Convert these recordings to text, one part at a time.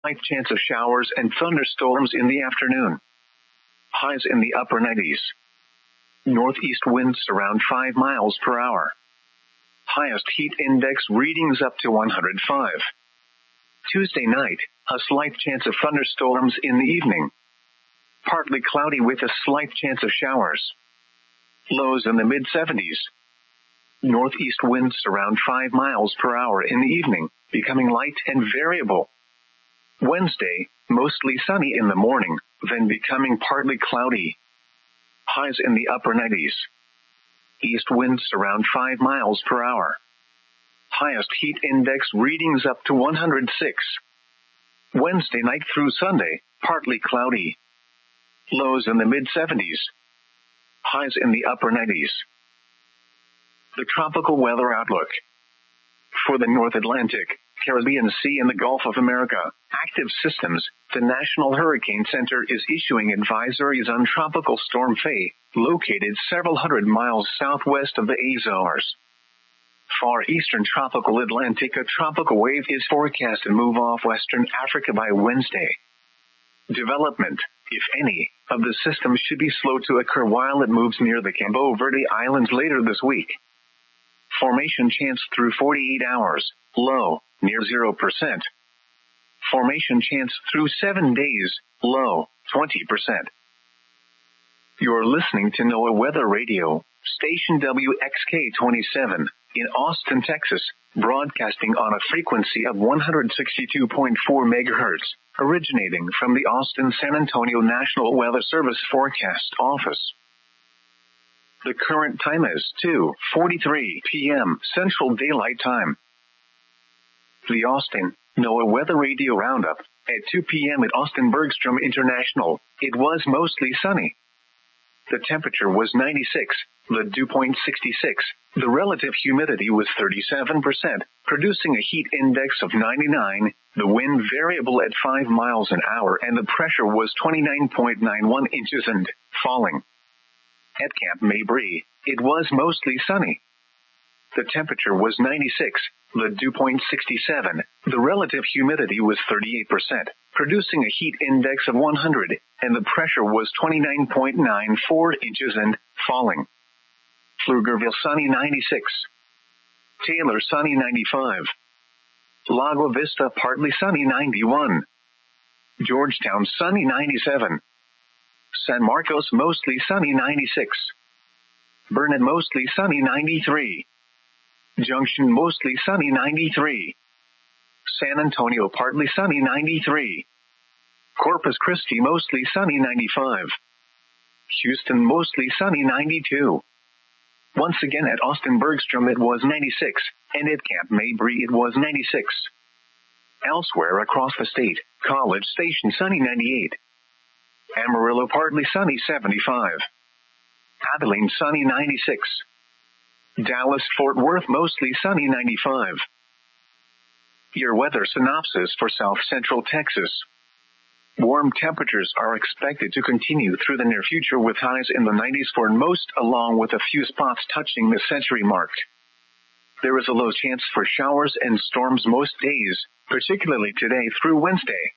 slight chance of showers and thunderstorms in the afternoon. Highs in the upper 90s. Northeast winds around 5 miles per hour. Highest heat index readings up to 105. Tuesday night, a slight chance of thunderstorms in the evening. Partly cloudy with a slight chance of showers. Lows in the mid-70s. Northeast winds around 5 miles per hour in the evening, becoming light and variable. Wednesday, mostly sunny in the morning, then becoming partly cloudy. Highs in the upper 90s. East winds around 5 miles per hour. Highest heat index readings up to 106. Wednesday night through Sunday, partly cloudy. Lows in the mid-70s. Highs in the upper 90s. The tropical weather outlook. For the North Atlantic, Caribbean Sea and the Gulf of America, active systems, the National Hurricane Center is issuing advisories on Tropical Storm Faye, located several hundred miles southwest of the Azores. Far eastern tropical Atlantic, a tropical wave is forecast to move off western Africa by Wednesday. Development, if any, of the system should be slow to occur while it moves near the Cabo Verde Islands later this week. Formation chance through 48 hours, low, near 0%. Formation chance through 7 days, low, 20%. You're listening to NOAA Weather Radio, station WXK-27, in Austin, Texas, broadcasting on a frequency of 162.4 MHz, originating from the Austin-San Antonio National Weather Service Forecast Office. The current time is 2:43 p.m. Central Daylight Time. The Austin NOAA Weather Radio Roundup. At 2 p.m. at Austin Bergstrom International, it was mostly sunny. The temperature was 96, the dew point 66, the relative humidity was 37%, producing a heat index of 99, the wind variable at 5 miles an hour, and the pressure was 29.91 inches and falling. At Camp Mabry, it was mostly sunny. The temperature was 96, the dew point 67, the relative humidity was 38%, producing a heat index of 100, and the pressure was 29.94 inches and falling. Pflugerville sunny 96. Taylor sunny 95. Lago Vista partly sunny 91. Georgetown sunny 97. San Marcos mostly sunny 96. Burnet mostly sunny 93. Junction mostly sunny 93. San Antonio partly sunny 93. Corpus Christi mostly sunny 95. Houston mostly sunny 92. Once again at Austin Bergstrom it was 96, and at Camp Mabry it was 96. Elsewhere across the state, College Station sunny 98. Amarillo partly sunny 75. Abilene sunny 96. Dallas Fort Worth mostly sunny 95. Your weather synopsis for South Central Texas. Warm temperatures are expected to continue through the near future with highs in the 90s for most, along with a few spots touching the century mark. There is a low chance for showers and storms most days, particularly today through Wednesday.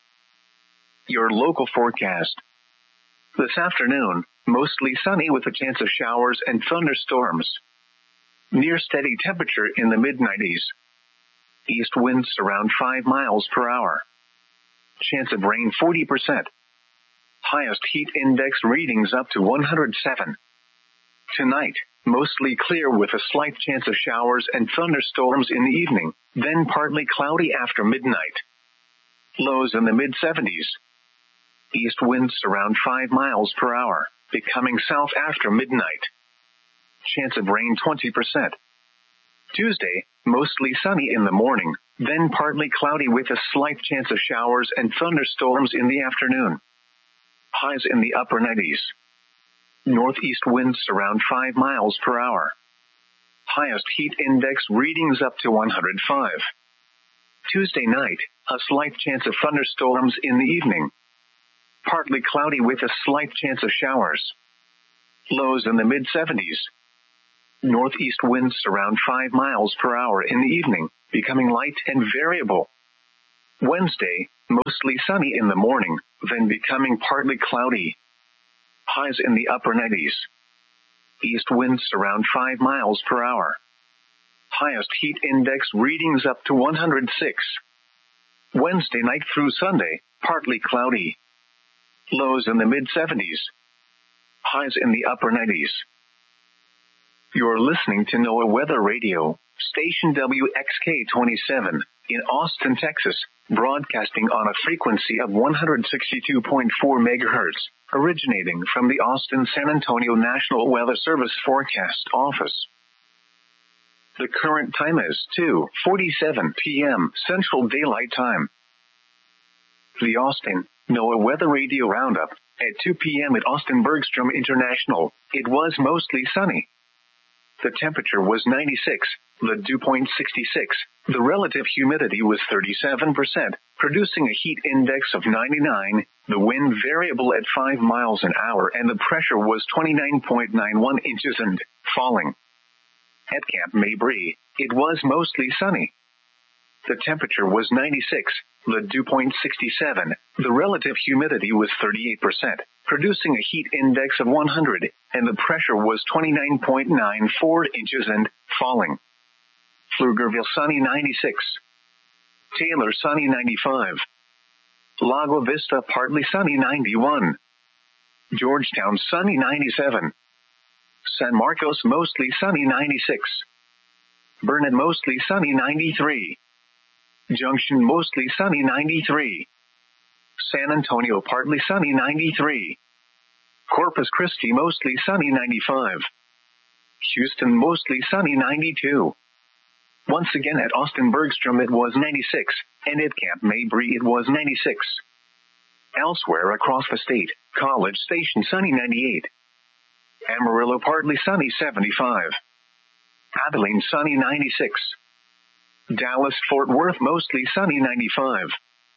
Your local forecast. This afternoon, mostly sunny with a chance of showers and thunderstorms. Near steady temperature in the mid-90s. East winds around 5 miles per hour. Chance of rain 40%. Highest heat index readings up to 107. Tonight, mostly clear with a slight chance of showers and thunderstorms in the evening, then partly cloudy after midnight. Lows in the mid-70s. East winds around 5 miles per hour, becoming south after midnight. Chance of rain 20%. Tuesday, mostly sunny in the morning, then partly cloudy with a slight chance of showers and thunderstorms in the afternoon. Highs in the upper 90s. Northeast winds around 5 miles per hour. Highest heat index readings up to 105. Tuesday night, a slight chance of thunderstorms in the evening. Partly cloudy with a slight chance of showers. Lows in the mid-70s. Northeast winds around 5 miles per hour in the evening, becoming light and variable. Wednesday, mostly sunny in the morning, then becoming partly cloudy. Highs in the upper 90s. East winds around 5 miles per hour. Highest heat index readings up to 106. Wednesday night through Sunday, partly cloudy. Lows in the mid-70s. Highs in the upper 90s. You're listening to NOAA Weather Radio, station WXK-27, in Austin, Texas, broadcasting on a frequency of 162.4 megahertz, originating from the Austin-San Antonio National Weather Service Forecast Office. The current time is 2:47 p.m. Central Daylight Time. The Austin NOAA Weather Radio Roundup. At 2 p.m. at Austin Bergstrom International, it was mostly sunny. The temperature was 96, the dew point 66, the relative humidity was 37%, producing a heat index of 99, the wind variable at 5 miles an hour, and the pressure was 29.91 inches and falling. At Camp Mabry, it was mostly sunny. The temperature was 96, the dew point 67, the relative humidity was 38%, producing a heat index of 100, and the pressure was 29.94 inches and falling. Pflugerville sunny 96. Taylor sunny 95. Lago Vista partly sunny 91. Georgetown sunny 97. San Marcos mostly sunny 96. Burnet mostly sunny 93. Junction mostly sunny 93. San Antonio partly sunny 93. Corpus Christi mostly sunny 95. Houston mostly sunny 92. Once again at Austin Bergstrom it was 96, and at Camp Mabry it was 96. Elsewhere across the state, College Station sunny 98. Amarillo partly sunny 75. Abilene sunny 96. Dallas-Fort Worth mostly sunny 95.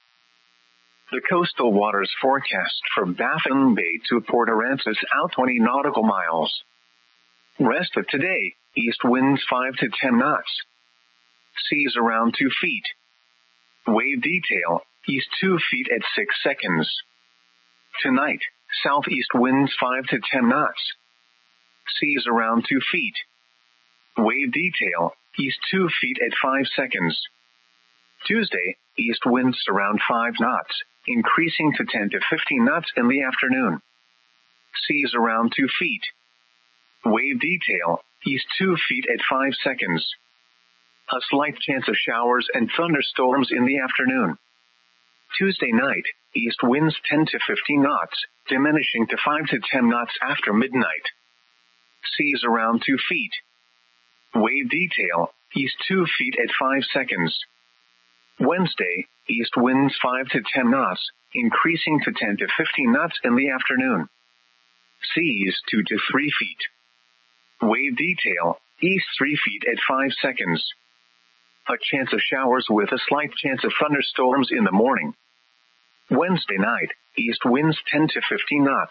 The coastal waters forecast for Baffin Bay to Port Aransas out 20 nautical miles. Rest of today, east winds 5 to 10 knots. Seas around 2 feet. Wave detail, east 2 feet at 6 seconds. Tonight, southeast winds 5 to 10 knots. Seas around 2 feet. Wave detail, east 2 feet at 5 seconds. Tuesday, east winds around 5 knots, increasing to 10 to 15 knots in the afternoon. Seas around 2 feet. Wave detail, east 2 feet at 5 seconds. A slight chance of showers and thunderstorms in the afternoon. Tuesday night, east winds 10 to 15 knots, diminishing to 5 to 10 knots after midnight. Seas around 2 feet. Wave detail, east 2 feet at 5 seconds. Wednesday, east winds 5 to 10 knots, increasing to 10 to 15 knots in the afternoon. Seas 2 to 3 feet. Wave detail, east 3 feet at 5 seconds. A chance of showers with a slight chance of thunderstorms in the morning. Wednesday night, east winds 10 to 15 knots.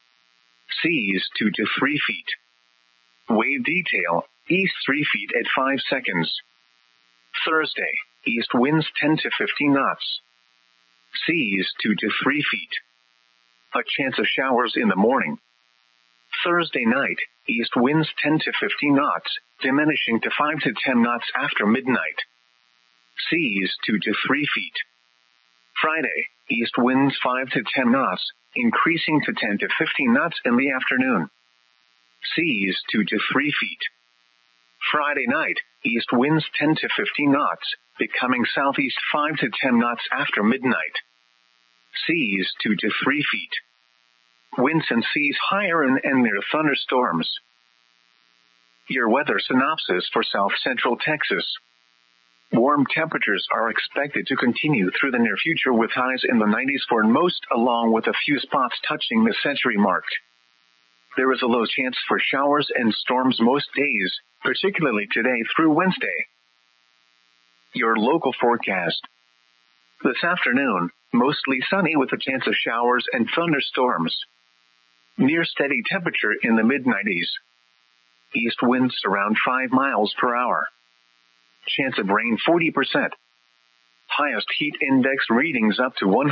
Seas 2 to 3 feet. Wave detail, east 3 feet at 5 seconds. Thursday, east winds 10 to 15 knots. Seas 2 to 3 feet. A chance of showers in the morning. Thursday night, east winds 10 to 15 knots, diminishing to 5 to 10 knots after midnight. Seas 2 to 3 feet. Friday, east winds 5 to 10 knots, increasing to 10 to 15 knots in the afternoon. Seas 2 to 3 feet. Friday night, east winds 10 to 15 knots, becoming southeast 5 to 10 knots after midnight. Seas 2 to 3 feet. Winds and seas higher and near thunderstorms. Your weather synopsis for south central Texas. Warm temperatures are expected to continue through the near future with highs in the 90s for most, along with a few spots touching the century mark. There is a low chance for showers and storms most days, particularly today through Wednesday. Your local forecast. This afternoon, mostly sunny with a chance of showers and thunderstorms. Near steady temperature in the mid-90s. East winds around 5 miles per hour. Chance of rain 40%. highest heat index readings up to 100.